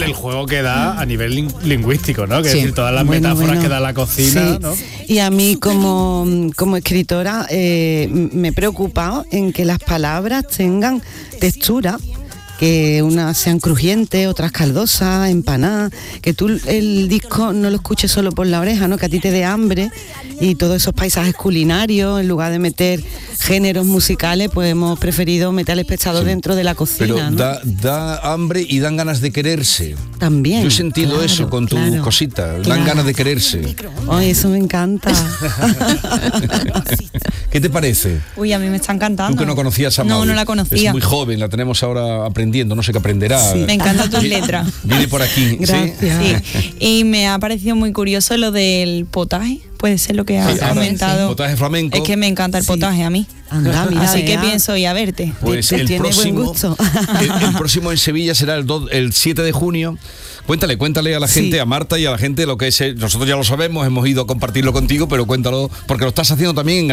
el juego que da a nivel lingüístico, ¿no? Que es decir, todas las Bueno, metáforas que da la cocina, sí. ¿no? Y a mí como escritora me he preocupado en que las palabras tengan textura, que unas sean crujientes, otras caldosas, empanadas, que tú el disco no lo escuches solo por la oreja, ¿no? Que a ti te dé hambre, y todos esos paisajes culinarios, en lugar de meter géneros musicales, pues hemos preferido meter al espectador dentro de la cocina, Pero ¿no? da hambre y dan ganas de quererse. También. Yo he sentido eso con tu cosita, dan ganas de quererse. Ay, eso me encanta. ¿Qué te parece? Uy, a mí me está encantando. Tú que no conocías a Mauri. No la conocía. Es muy joven, la tenemos ahora aprendiendo, no sé qué aprenderá. Sí. Me encantan tus letras. Viene por aquí. Gracias. Sí. Y me ha parecido muy curioso lo del potaje. Puede ser lo que has comentado. Potaje flamenco. Es que me encanta el potaje a mí. Anda, mira, Así que vea. pienso ir a verte. Pues el Tiene buen próximo, gusto. el próximo en Sevilla será el 7 de junio. Cuéntale a la gente, a Marta y a la gente lo que es. Nosotros ya lo sabemos, hemos ido a compartirlo contigo, pero cuéntalo, porque lo estás haciendo también en